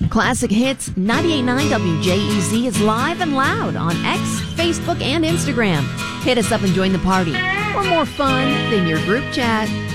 Classic Hits 98.9 WJEZ is live and loud on X, Facebook, and Instagram. Hit us up and join the party. We're more fun than your group chat.